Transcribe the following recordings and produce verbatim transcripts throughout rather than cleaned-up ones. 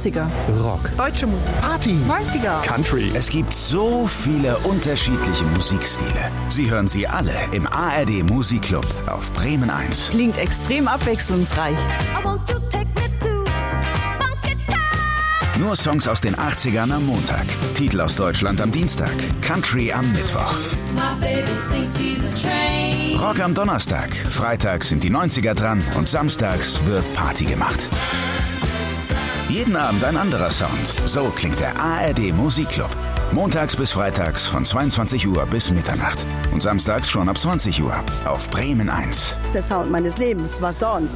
achtziger. Rock. Deutsche Musik. Party. neunziger. Country. Es gibt so viele unterschiedliche Musikstile. Sie hören sie alle im A R D Musikclub auf Bremen eins. Klingt extrem abwechslungsreich. Nur Songs aus den achtzigern am Montag, Titel aus Deutschland am Dienstag, Country am Mittwoch. Rock am Donnerstag, freitags sind die neunziger dran und samstags wird Party gemacht. Jeden Abend ein anderer Sound. So klingt der A R D Musikclub. Montags bis freitags von zweiundzwanzig Uhr bis Mitternacht. Und samstags schon ab zwanzig Uhr auf Bremen eins. Der Sound meines Lebens, was sonst?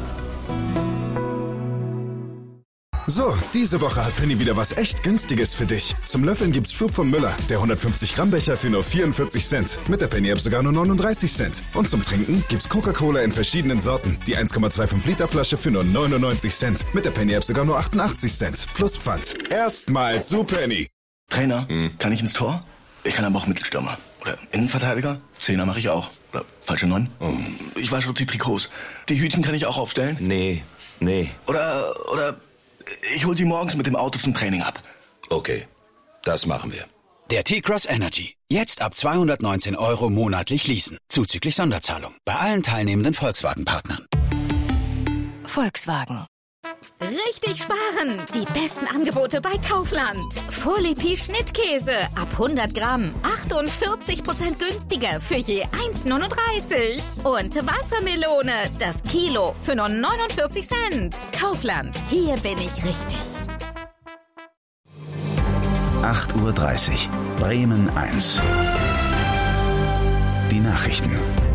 So, diese Woche hat Penny wieder was echt Günstiges für dich. Zum Löffeln gibt's Schub von Müller, der hundertfünfzig Gramm Becher für nur vierundvierzig Cent. Mit der Penny-App sogar nur neununddreißig Cent. Und zum Trinken gibt's Coca-Cola in verschiedenen Sorten. Die eins Komma fünfundzwanzig Liter Flasche für nur neunundneunzig Cent. Mit der Penny-App sogar nur achtundachtzig Cent. Plus Pfand. Erstmal zu Penny. Trainer, hm. kann ich ins Tor? Ich kann aber auch Mittelstürmer. Oder Innenverteidiger? Zehner mache ich auch. Oder falsche Neun? Oh. Ich wasche die Trikots. Die Hütchen kann ich auch aufstellen? Nee, nee. Oder, oder... Ich hol sie morgens mit dem Auto zum Training ab. Okay, das machen wir. Der T-Cross Energy. Jetzt ab zweihundertneunzehn Euro monatlich leasen. Zuzüglich Sonderzahlung. Bei allen teilnehmenden Volkswagen-Partnern. Volkswagen. Richtig sparen! Die besten Angebote bei Kaufland. Folie-Pi Schnittkäse ab hundert Gramm. achtundvierzig Prozent günstiger für je eins Komma neununddreißig. Und Wassermelone, das Kilo für nur neunundvierzig Cent. Kaufland, hier bin ich richtig. acht Uhr dreißig, Bremen eins. Die Nachrichten.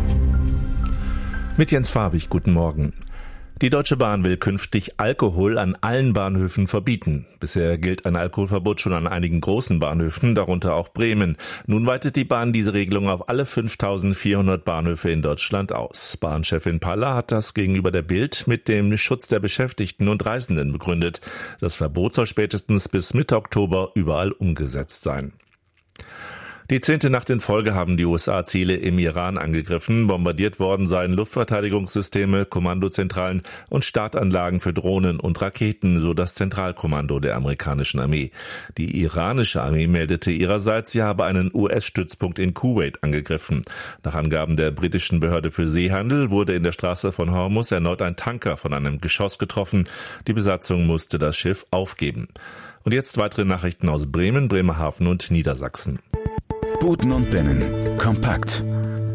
Mit Jens Farbig, guten Morgen. Die Deutsche Bahn will künftig Alkohol an allen Bahnhöfen verbieten. Bisher gilt ein Alkoholverbot schon an einigen großen Bahnhöfen, darunter auch Bremen. Nun weitet die Bahn diese Regelung auf alle fünftausendvierhundert Bahnhöfe in Deutschland aus. Bahnchefin Paller hat das gegenüber der Bild mit dem Schutz der Beschäftigten und Reisenden begründet. Das Verbot soll spätestens bis Mitte Oktober überall umgesetzt sein. Die zehnte Nacht in Folge haben die U S A Ziele im Iran angegriffen. Bombardiert worden seien Luftverteidigungssysteme, Kommandozentralen und Startanlagen für Drohnen und Raketen, so das Zentralkommando der amerikanischen Armee. Die iranische Armee meldete ihrerseits, sie habe einen U S-Stützpunkt in Kuwait angegriffen. Nach Angaben der britischen Behörde für Seehandel wurde in der Straße von Hormuz erneut ein Tanker von einem Geschoss getroffen. Die Besatzung musste das Schiff aufgeben. Und jetzt weitere Nachrichten aus Bremen, Bremerhaven und Niedersachsen. Buten und Binnen. Kompakt.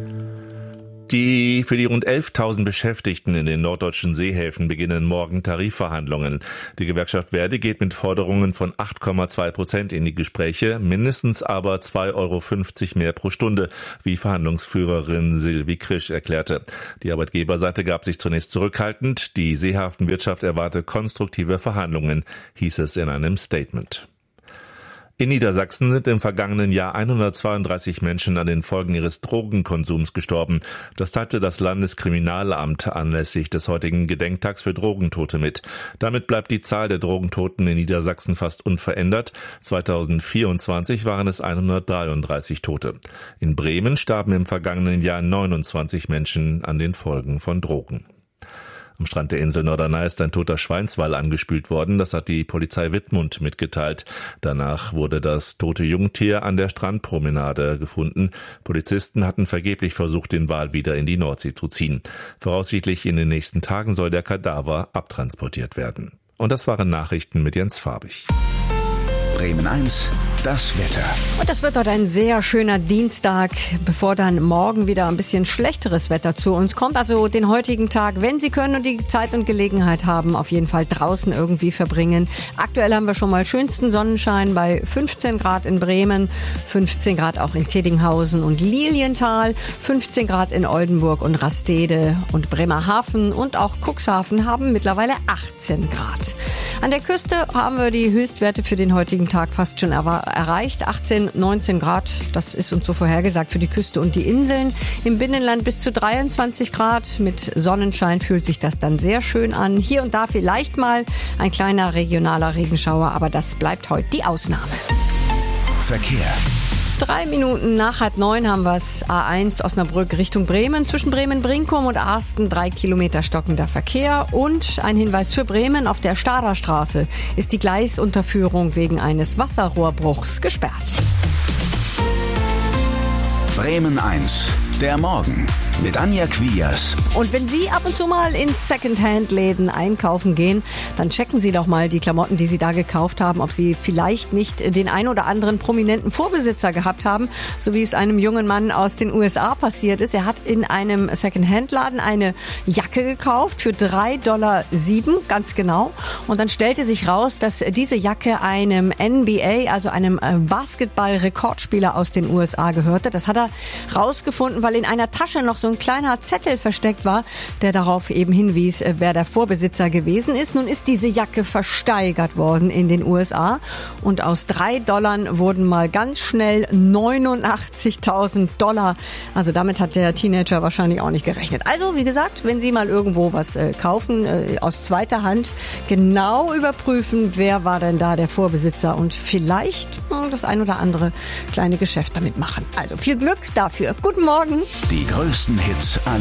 Die für die rund elftausend Beschäftigten in den norddeutschen Seehäfen beginnen morgen Tarifverhandlungen. Die Gewerkschaft Verdi geht mit Forderungen von acht Komma zwei Prozent in die Gespräche, mindestens aber zwei Euro fünfzig mehr pro Stunde, wie Verhandlungsführerin Silvi Krisch erklärte. Die Arbeitgeberseite gab sich zunächst zurückhaltend. Die Seehafenwirtschaft erwarte konstruktive Verhandlungen, hieß es in einem Statement. In Niedersachsen sind im vergangenen Jahr hundertzweiunddreißig Menschen an den Folgen ihres Drogenkonsums gestorben. Das teilte das Landeskriminalamt anlässlich des heutigen Gedenktags für Drogentote mit. Damit bleibt die Zahl der Drogentoten in Niedersachsen fast unverändert. zweitausendvierundzwanzig waren es hundertdreiunddreißig Tote. In Bremen starben im vergangenen Jahr neunundzwanzig Menschen an den Folgen von Drogen. Am Strand der Insel Norderney ist ein toter Schweinswal angespült worden. Das hat die Polizei Wittmund mitgeteilt. Danach wurde das tote Jungtier an der Strandpromenade gefunden. Polizisten hatten vergeblich versucht, den Wal wieder in die Nordsee zu ziehen. Voraussichtlich in den nächsten Tagen soll der Kadaver abtransportiert werden. Und das waren Nachrichten mit Jens Farbig. Bremen eins, das Wetter. Und das wird heute ein sehr schöner Dienstag, bevor dann morgen wieder ein bisschen schlechteres Wetter zu uns kommt. Also den heutigen Tag, wenn Sie können und die Zeit und Gelegenheit haben, auf jeden Fall draußen irgendwie verbringen. Aktuell haben wir schon mal schönsten Sonnenschein bei fünfzehn Grad in Bremen, fünfzehn Grad auch in Teddinghausen und Lilienthal, fünfzehn Grad in Oldenburg und Rastede und Bremerhaven und auch Cuxhaven haben mittlerweile achtzehn Grad. An der Küste haben wir die Höchstwerte für den heutigen Tag fast schon er- erreicht. achtzehn, neunzehn Grad, das ist uns so vorhergesagt für die Küste und die Inseln. Im Binnenland bis zu dreiundzwanzig Grad. Mit Sonnenschein fühlt sich das dann sehr schön an. Hier und da vielleicht mal ein kleiner regionaler Regenschauer, aber das bleibt heute die Ausnahme. Verkehr. Drei Minuten nach halb neun haben wir es. A eins Osnabrück Richtung Bremen. Zwischen Bremen-Brinkum und Arsten drei Kilometer stockender Verkehr. Und ein Hinweis für Bremen. Auf der Stader Straße ist die Gleisunterführung wegen eines Wasserrohrbruchs gesperrt. Bremen eins. Der Morgen mit Anja Quias. Und wenn Sie ab und zu mal in Secondhand-Läden einkaufen gehen, dann checken Sie doch mal die Klamotten, die Sie da gekauft haben, ob Sie vielleicht nicht den ein oder anderen prominenten Vorbesitzer gehabt haben, so wie es einem jungen Mann aus den U S A passiert ist. Er hat in einem Secondhand-Laden eine Jacke gekauft für drei Komma sieben Dollar, ganz genau. Und dann stellte sich raus, dass diese Jacke einem N B A, also einem Basketball-Rekordspieler aus den U S A gehörte. Das hat er rausgefunden, weil in einer Tasche noch so ein kleiner Zettel versteckt war, der darauf eben hinwies, wer der Vorbesitzer gewesen ist. Nun ist diese Jacke versteigert worden in den U S A und aus drei Dollar wurden mal ganz schnell neunundachtzigtausend Dollar. Also damit hat der Teenager wahrscheinlich auch nicht gerechnet. Also wie gesagt, wenn Sie mal irgendwo was äh, kaufen, äh, aus zweiter Hand, genau überprüfen, wer war denn da der Vorbesitzer und vielleicht äh, das ein oder andere kleine Geschäft damit machen. Also viel Glück dafür. Guten Morgen. Die größten Hits